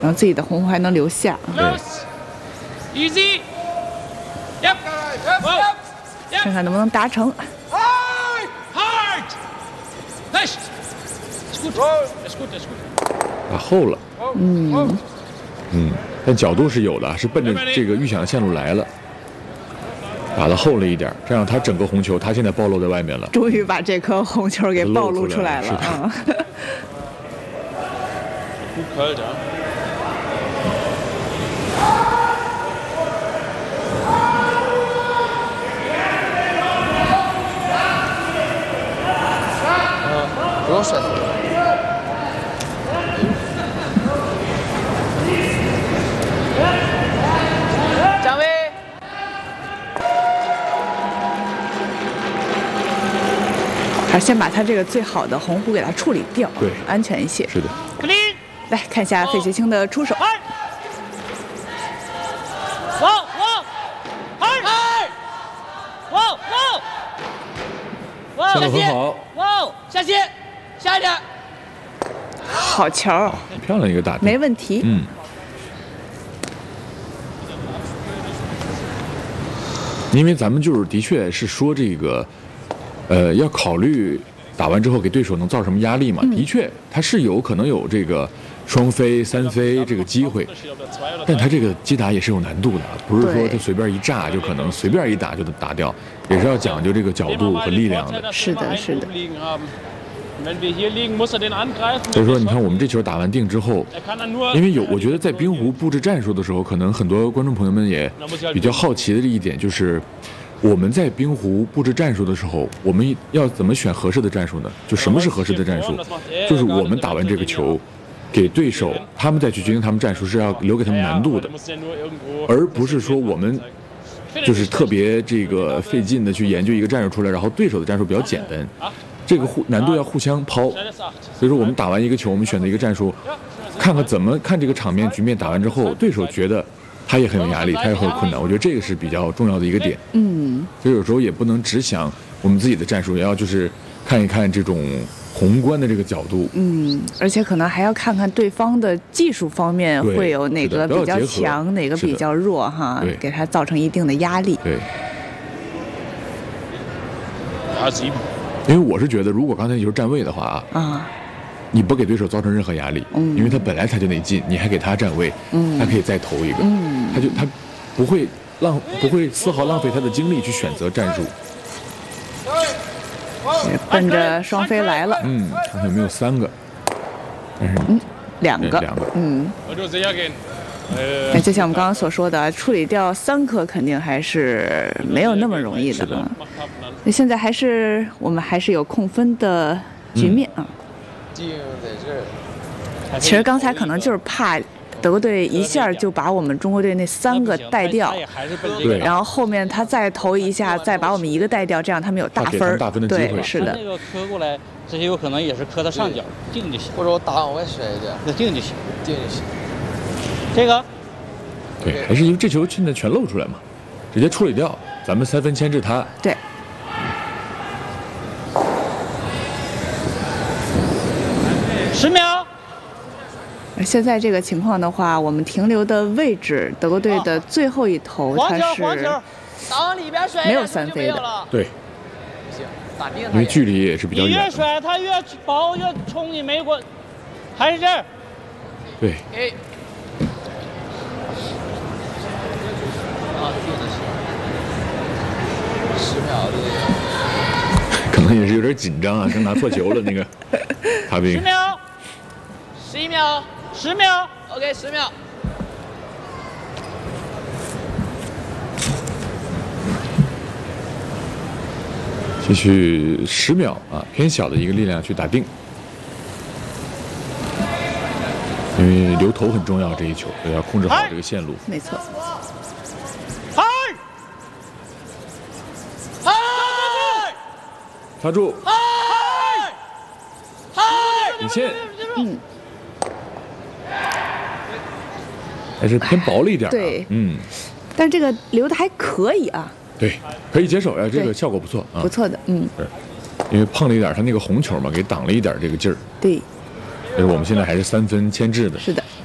然后自己的红还能留下。 Easy. Yep. 看看能不能达成。 Hard. Nice. Ist gut. Ist gut. Ist gut. 打后了。但角度是有的，是奔着这个预想的线路来了。打得厚了一点，这样他整个红球，他现在暴露在外面了。 终于把这颗红球给暴露出来了啊！ Gut kalt, ja. 还是先把他这个最好的红弧给他处理掉， 对， 安全一些。 是的。 来看一下费学清的出手。 下得很好。 下线，下一点。 好球， 很漂亮一个打定， 没问题。 因为咱们就是的确是说这个，要考虑打完之后给对手能造成什么压力嘛？的确，他是有可能有这个双飞、三飞这个机会，但他这个击打也是有难度的，不是说他随便一炸就可能随便一打就能打掉，也是要讲究这个角度和力量的。 是的，是的。 所以说，你看我们这球打完定之后，因为我觉得在冰壶布置战术的时候，可能很多观众朋友们也比较好奇的这一点就是，我们在冰壶布置战术的时候，我们要怎么选合适的战术呢？就什么是合适的战术？就是我们打完这个球，给对手他们再去决定他们战术是要留给他们难度的，而不是说我们就是特别这个费劲的去研究一个战术出来，然后对手的战术比较简单。这个难度要互相抛，所以说我们打完一个球，我们选择一个战术，看看怎么看这个场面局面打完之后，对手觉得他也很有压力，他也很有困难。我觉得这个是比较重要的一个点。所以有时候也不能只想我们自己的战术，也要就是看一看这种宏观的这个角度。 而且可能还要看看对方的技术方面会有哪个比较强，哪个比较弱哈，给他造成一定的压力。 对。因为我是觉得，如果刚才你就是站位的话你不给对手造成任何压力，因为他本来他就得进，你还给他站位，他可以再投一个，他不会丝毫浪费他的精力去选择战术。 奔着双飞来了， 看看有没有3个，但是 2个，就像我们刚刚所说的，处理掉3颗肯定还是没有那么容易的。现在我们还是有控分的局面啊。其实刚才可能就是怕德国队一下就把我们中国队那3个带掉， 对， 然后后面他再投一下，再把我们1个带掉，这样他们有大分的机会。 对，是的。 这个磕过来，这些有可能也是磕到上角，定就行。 或者我打往外甩一点， 那定就行， 定就行。 这个， 对，还是因为这球现在全露出来嘛，直接处理掉，咱们3分牵制他。 对。 10秒。 现在这个情况的话，我们停留的位置，德国队的最后一投它是没有3飞的。 对，因为距离也是比较远。 你越甩他越薄，越冲你没关，还是这儿。 对。 10秒的。 可能也是有点紧张啊，刚拿错球了那个塔宾。 10秒，11秒，10秒 ，OK， 10秒。 继续10秒啊，偏小的一个力量去打定，因为留头很重要，这一球要控制好这个线路。 没错。 发住，领先，还是偏薄了一点， 对，但是这个留的还可以啊， 对，可以接受呀，这个效果不错啊， 不错的， 对，因为碰了一点他那个红球嘛，给挡了一点这个劲儿， 对， 所以我们现在还是3分牵制的， 是的。